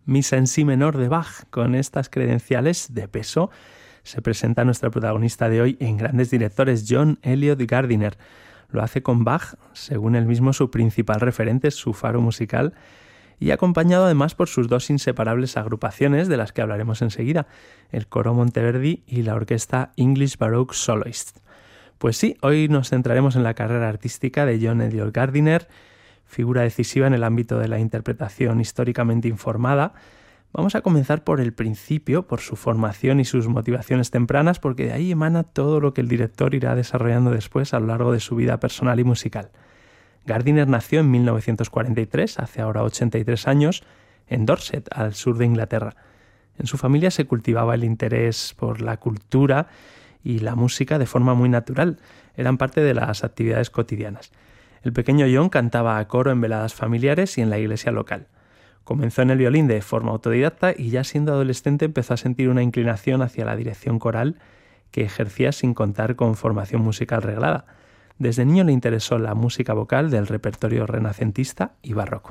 Misa en si menor de Bach. Con estas credenciales de peso se presenta nuestra protagonista de hoy en Grandes Directores, John Eliot Gardiner. Lo hace con Bach, según él mismo su principal referente, su faro musical, y acompañado además por sus dos inseparables agrupaciones, de las que hablaremos enseguida, el Coro Monteverdi y la orquesta English Baroque Soloists. Pues sí, hoy nos centraremos en la carrera artística de John Eliot Gardiner, figura decisiva en el ámbito de la interpretación históricamente informada. Vamos a comenzar por el principio, por su formación y sus motivaciones tempranas, porque de ahí emana todo lo que el director irá desarrollando después a lo largo de su vida personal y musical. Gardiner nació en 1943, hace ahora 83 años, en Dorset, al sur de Inglaterra. En su familia se cultivaba el interés por la cultura y la música de forma muy natural. Eran parte de las actividades cotidianas. El pequeño John cantaba a coro en veladas familiares y en la iglesia local. Comenzó en el violín de forma autodidacta y ya siendo adolescente empezó a sentir una inclinación hacia la dirección coral que ejercía sin contar con formación musical reglada. Desde niño le interesó la música vocal del repertorio renacentista y barroco.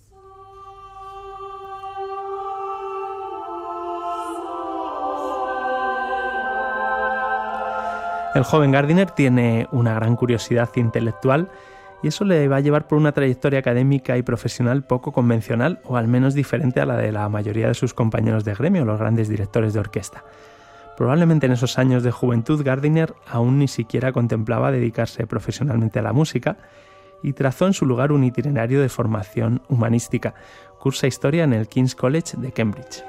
El joven Gardiner tiene una gran curiosidad intelectual y eso le va a llevar por una trayectoria académica y profesional poco convencional, o al menos diferente a la de la mayoría de sus compañeros de gremio, los grandes directores de orquesta. Probablemente en esos años de juventud Gardiner aún ni siquiera contemplaba dedicarse profesionalmente a la música y trazó en su lugar un itinerario de formación humanística. Cursa historia en el King's College de Cambridge.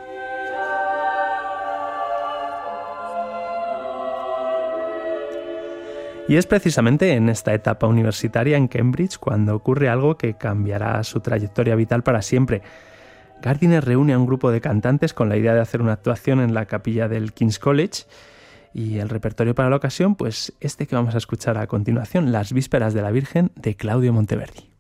Y es precisamente en esta etapa universitaria en Cambridge cuando ocurre algo que cambiará su trayectoria vital para siempre. Gardiner reúne a un grupo de cantantes con la idea de hacer una actuación en la capilla del King's College, y el repertorio para la ocasión, pues este que vamos a escuchar a continuación, Las Vísperas de la Virgen, de Claudio Monteverdi.